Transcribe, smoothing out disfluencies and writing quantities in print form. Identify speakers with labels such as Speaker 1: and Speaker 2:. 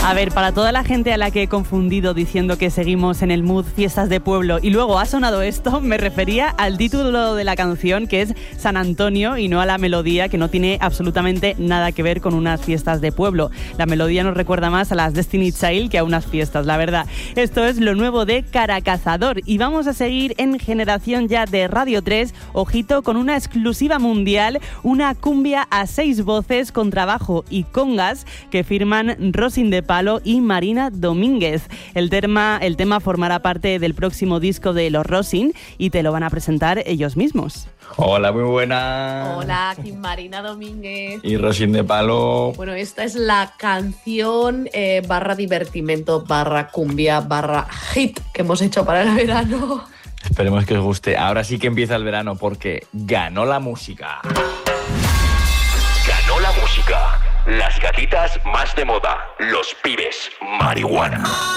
Speaker 1: A ver, para toda la gente a la que he confundido diciendo que seguimos en el mood fiestas de pueblo y luego ha sonado esto, me refería al título de la canción, que es San Antonio, y no a la melodía, que no tiene absolutamente nada que ver con unas fiestas de pueblo. La melodía nos recuerda más a las Destiny Child que a unas fiestas, la verdad. Esto es lo nuevo de Caracazador y vamos a seguir en Generación Ya de Radio 3, ojito, con una exclusiva mundial, una cumbia a 6 voces con trabajo y congas que firman Rosin de Palo y Marina Domínguez. El tema formará parte del próximo disco de los Rosin y te lo van a presentar ellos mismos.
Speaker 2: Hola, muy buena.
Speaker 3: Hola, aquí Marina Domínguez.
Speaker 2: Y Rosin de Palo.
Speaker 3: Bueno, esta es la canción barra divertimento, barra cumbia, barra hit que hemos hecho para el verano.
Speaker 2: Esperemos que os guste. Ahora sí que empieza el verano porque ganó la música.
Speaker 4: Ganó la música. Las gatitas más de moda. Los pibes. Marihuana.